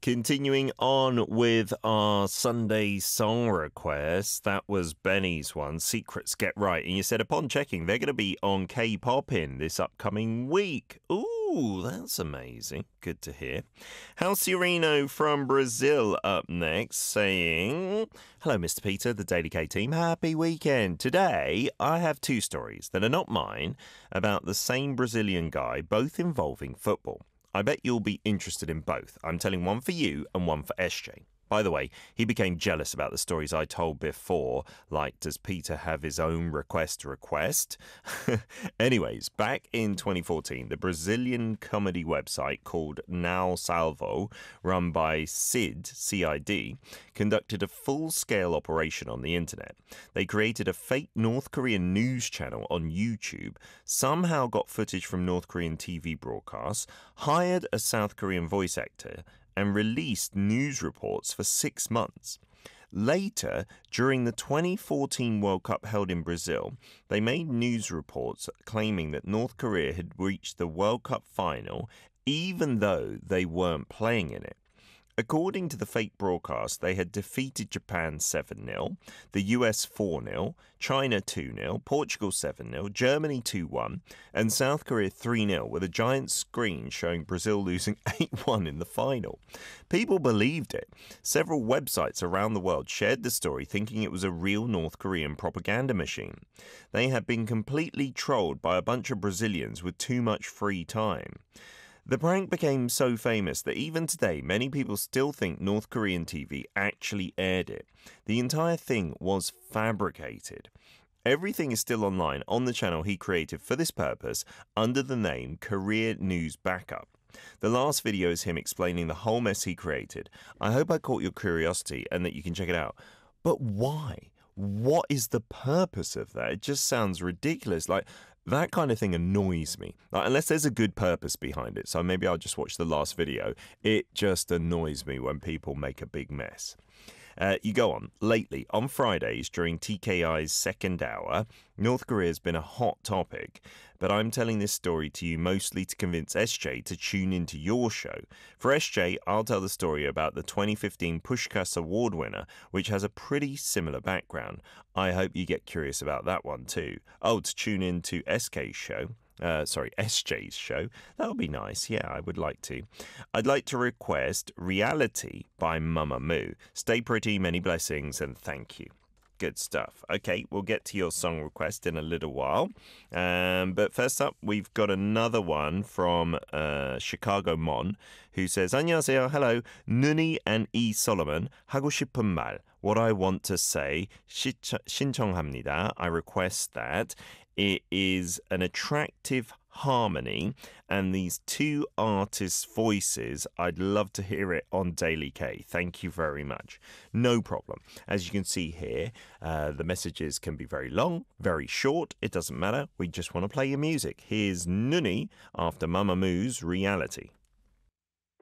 Continuing on with our Sunday song requests, that was Benny's one, Secrets Get Right. And you said upon checking, they're going to be on K-Pop-In this upcoming week. Ooh, that's amazing. Good to hear. Halcirino from Brazil up next saying, hello, Mr. Peter, the Daily K team. Happy weekend. Today, I have two stories that are not mine about the same Brazilian guy, both involving football. I bet you'll be interested in both. I'm telling one for you and one for SJ. By the way, he became jealous about the stories I told before, like, does Peter have his own request to request? Anyways, back in 2014, the Brazilian comedy website called Now Salvo, run by CID, conducted a full-scale operation on the internet. They created a fake North Korean news channel on YouTube, somehow got footage from North Korean TV broadcasts, hired a South Korean voice actor, and released news reports for 6 months. Later, during the 2014 World Cup held in Brazil, they made news reports claiming that North Korea had reached the World Cup final even though they weren't playing in it. According to the fake broadcast, they had defeated Japan 7-0, the US 4-0, China 2-0, Portugal 7-0, Germany 2-1, and South Korea 3-0, with a giant screen showing Brazil losing 8-1 in the final. People believed it. Several websites around the world shared the story, thinking it was a real North Korean propaganda machine. They had been completely trolled by a bunch of Brazilians with too much free time. The prank became so famous that even today, many people still think North Korean TV actually aired it. The entire thing was fabricated. Everything is still online on the channel he created for this purpose under the name Korea News Backup. The last video is him explaining the whole mess he created. I hope I caught your curiosity and that you can check it out. But why? What is the purpose of that? It just sounds ridiculous. Like, that kind of thing annoys me. Like, unless there's a good purpose behind it. So maybe I'll just watch the last video. It just annoys me when people make a big mess. You go on. Lately, on Fridays during TKI's second hour, North Korea has been a hot topic. But I'm telling this story to you mostly to convince SJ to tune into your show. For SJ, I'll tell the story about the 2015 Pushkas Award winner, which has a pretty similar background. I hope you get curious about that one too. Oh, to tune in to SJ's show. That would be nice. Yeah, I would like to. I'd like to request Reality by Mamamoo. Stay pretty, many blessings, and thank you. Good stuff. Okay, we'll get to your song request in a little while. But first up, we've got another one from Chicago Mon, who says, 안녕하세요, hello, Nuni and E. Solomon, 하고 싶은 말, what I want to say, 신청합니다. I request that. It is an attractive harmony, and these two artists' voices, I'd love to hear it on Daily K. Thank you very much. No problem. As you can see here, the messages can be very long, very short. It doesn't matter. We just want to play your music. Here's Nuni after Mamamoo's Reality.